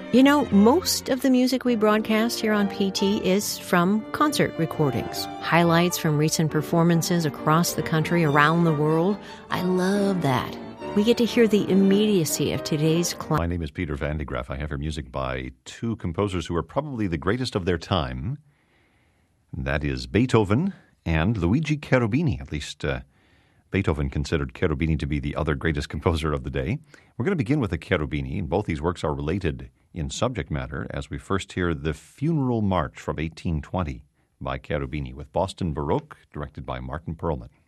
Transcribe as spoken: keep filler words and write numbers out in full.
You know, most of the music we broadcast here on P T is from concert recordings, highlights from recent performances across the country, around the world. I love that. We get to hear the immediacy of today's climate. My name is Peter Van de Graaff. I have here music by two composers who are probably the greatest of their time. That is Beethoven and Luigi Cherubini, at least uh, Beethoven considered Cherubini to be the other greatest composer of the day. We're going to begin with the Cherubini, and both these works are related in subject matter as we first hear the Funeral March from eighteen twenty by Cherubini with Boston Baroque, directed by Martin Perlman.